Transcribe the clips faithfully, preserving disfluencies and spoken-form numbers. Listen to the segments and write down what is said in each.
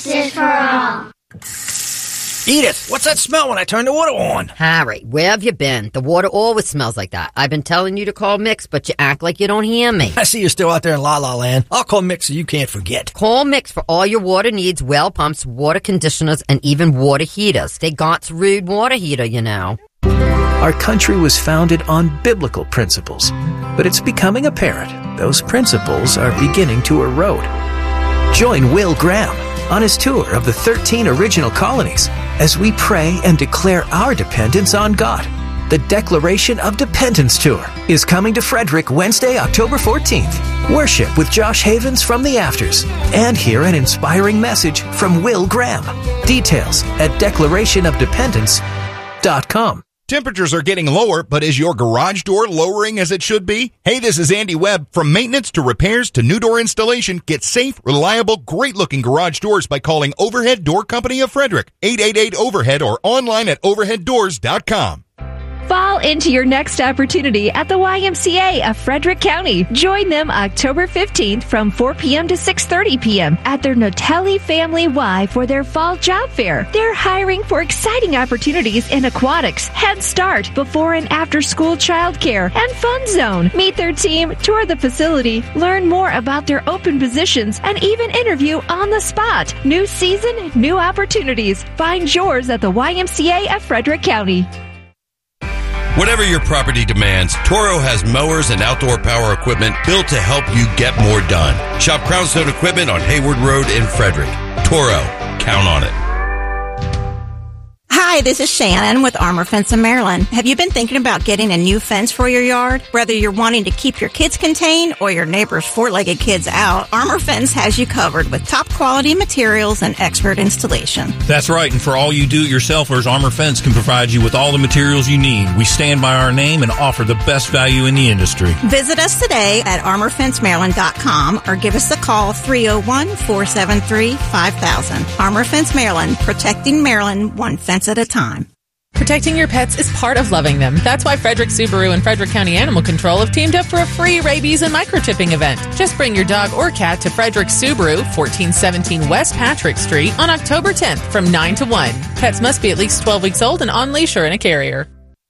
Justice for all. Edith, what's that smell when I turn the water on? Harry, where have you been? The water always smells like that. I've been telling you to call Mix, but you act like you don't hear me. I see you're still out there in La La Land. I'll call Mix so you can't forget. Call Mix for all your water needs, well pumps, water conditioners, and even water heaters. They got rude water heater, you know. Our country was founded on biblical principles, but it's becoming apparent those principles are beginning to erode. Join Will Graham on his tour of the thirteen original colonies as we pray and declare our dependence on God. The Declaration of Dependence Tour is coming to Frederick Wednesday, October fourteenth. Worship with Josh Havens from the Afters and hear an inspiring message from Will Graham. Details at declaration of dependence dot com. Temperatures are getting lower, but is your garage door lowering as it should be? Hey, this is Andy Webb. From maintenance to repairs to new door installation, get safe, reliable, great-looking garage doors by calling Overhead Door Company of Frederick, eight eight eight overhead or online at overhead doors dot com. Fall into your next opportunity at the Y M C A of Frederick County. Join them October fifteenth from four p.m. to six thirty p.m. at their Notelli Family Y for their fall job fair. They're hiring for exciting opportunities in aquatics, Head Start, before and after school childcare, and Fun Zone. Meet their team, tour the facility, learn more about their open positions, and even interview on the spot. New season, new opportunities. Find yours at the Y M C A of Frederick County. Whatever your property demands, Toro has mowers and outdoor power equipment built to help you get more done. Shop Crownstone Equipment on Hayward Road in Frederick. Toro, count on it. Hi, this is Shannon with Armor Fence in Maryland. Have you been thinking about getting a new fence for your yard? Whether you're wanting to keep your kids contained or your neighbor's four-legged kids out, Armor Fence has you covered with top quality materials and expert installation. That's right, and for all you do-it-yourselfers, Armor Fence can provide you with all the materials you need. We stand by our name and offer the best value in the industry. Visit us today at armor fence maryland dot com or give us a call three oh one, four seven three, five thousand. Armor Fence Maryland, protecting Maryland one fence at a time. Protecting your pets is part of loving them. That's why Frederick Subaru and Frederick County Animal Control have teamed up for a free rabies and microchipping event. Just bring your dog or cat to Frederick Subaru, fourteen seventeen West Patrick Street on October tenth from nine to one. Pets must be at least twelve weeks old and on leash or in a carrier.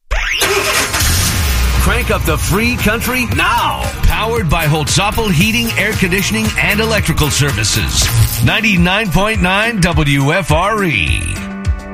Crank up the free country now. Powered by Holtzapfel Heating, Air Conditioning, and Electrical Services. ninety-nine point nine W F R E.